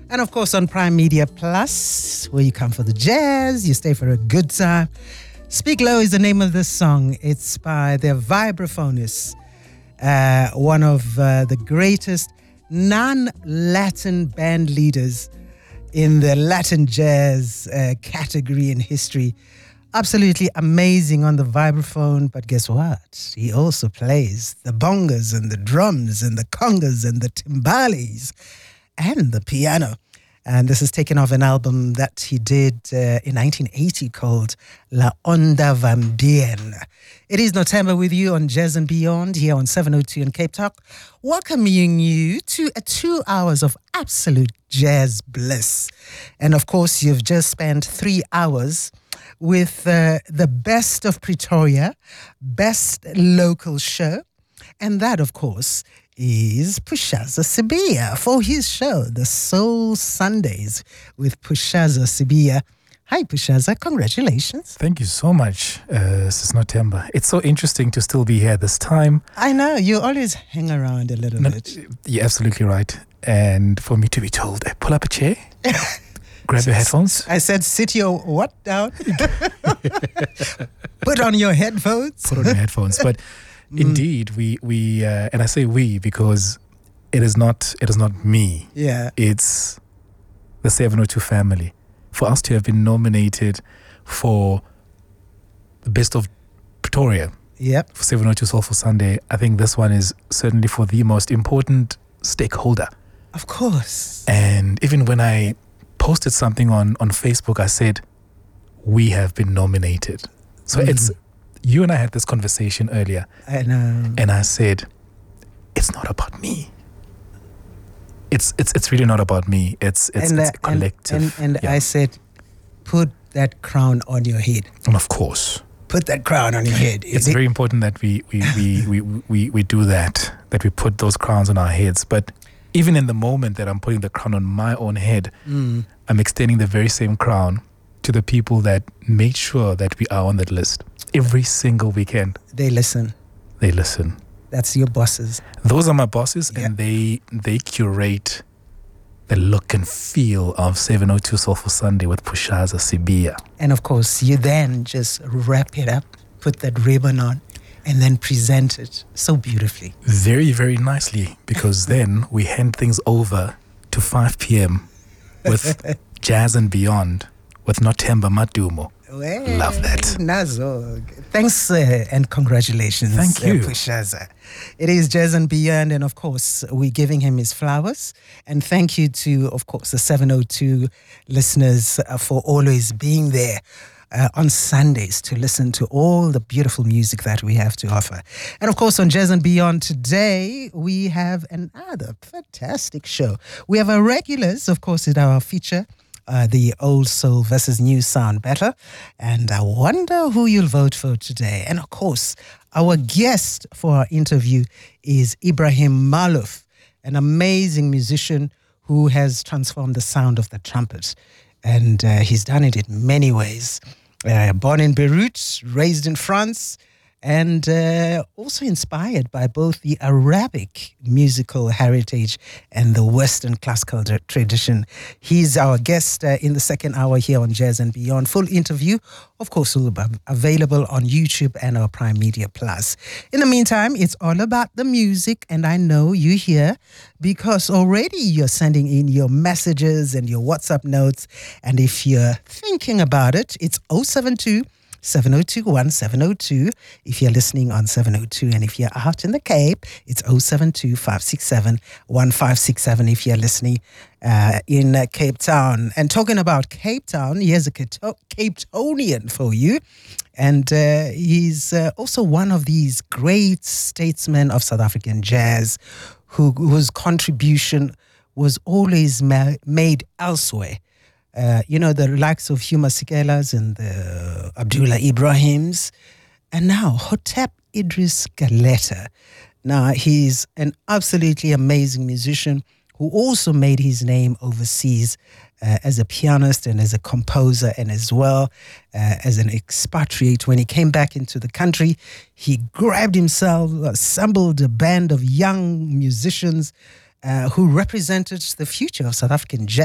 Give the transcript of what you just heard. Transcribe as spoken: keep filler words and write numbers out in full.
And of course on Prime Media Plus, where you come for the jazz, you stay for a good time. Speak Low is the name of this song. It's by the vibraphonists, uh, one of uh, the greatest non-Latin band leaders in the Latin jazz uh, category in history. Absolutely amazing on the vibraphone, but guess what? He also plays the bongas and the drums and the congas and the timbales and the piano. And this is taken off an album that he did uh, in nineteen eighty called La Onda Van Bien. It is Notemba with you on Jazz and Beyond here on seven oh two in Cape Talk, welcoming you to a two hours of absolute jazz bliss. And of course, you've just spent three hours with uh, the best of Pretoria, best local show. And that, of course, is Pushaza Sibiya for his show, The Soul Sundays with Pushaza Sibiya. Hi, Pushaza. Congratulations. Thank you so much, uh, Sis Notemba. It's so interesting to still be here this time. I know. You always hang around a little no, bit. You're absolutely right. And for me to be told, hey, pull up a chair, grab your headphones. I said, sit your what down? Put on your headphones. Put on your headphones. But mm. indeed, we, we uh, and I say we because it is not it is not me. Yeah. It's the seven oh two family. For us to have been nominated for the Best of Pretoria, yep, for seven oh two Soulful Sunday, I think this one is certainly for the most important stakeholder. Of course. And even when I posted something on, on Facebook, I said, we have been nominated. So mm. it's, you and I had this conversation earlier. I know. And I said, it's not about me. It's it's it's really not about me. It's it's, and, it's uh, a collective. And, and, and yeah. I said, put that crown on your head. And of course. Put that crown on your head. It's very important that we we, we, we, we, we do that, that we put those crowns on our heads. But even in the moment that I'm putting the crown on my own head, mm. I'm extending the very same crown to the people that made sure that we are on that list every single weekend. They listen. They listen. That's your bosses. Those are my bosses, yeah. and they they curate the look and feel of seven oh two Soulful Sunday with Pushaza Sibiya. And of course, you then just wrap it up, put that ribbon on, and then present it so beautifully. Very, very nicely, because then we hand things over to five p.m. with Jazz and Beyond with Notemba Madumo. Well, love that. Nazo. Thanks uh, and congratulations. Thank you. Uh, Pushaza. It is Jazz and Beyond, and of course, we're giving him his flowers. And thank you to, of course, the seven oh two listeners uh, for always being there uh, on Sundays to listen to all the beautiful music that we have to offer. And of course, on Jazz and Beyond today, we have another fantastic show. We have our regulars, of course, in our feature, Uh, the old soul versus new sound better. And I wonder who you'll vote for today. And of course, our guest for our interview is Ibrahim Malouf, an amazing musician who has transformed the sound of the trumpet. And uh, he's done it in many ways. Uh, born in Beirut, raised in France, and uh, also inspired by both the Arabic musical heritage and the Western classical d- tradition. He's our guest uh, in the second hour here on Jazz and Beyond. Full interview, of course, will be available on YouTube and our Prime Media Plus. In the meantime, it's all about the music, and I know you're here because already you're sending in your messages and your WhatsApp notes, and if you're thinking about it, it's oh seven two seven oh two one seven oh two if you're listening on seven oh two, and if you're out in the Cape, it's oh seven two five six seven one five six seven if you're listening uh, in uh, Cape Town. And talking about Cape Town, here's a Cape Townian for you, and uh, he's uh, also one of these great statesmen of South African jazz who, whose contribution was always ma- made elsewhere. Uh, you know, the likes of Hugh Masikelas and the Abdullah Ibrahims, and now Hotep Idris Galeta. Now, he's an absolutely amazing musician who also made his name overseas uh, as a pianist and as a composer, and as well uh, as an expatriate. When he came back into the country, he grabbed himself, assembled a band of young musicians uh, who represented the future of South African jazz.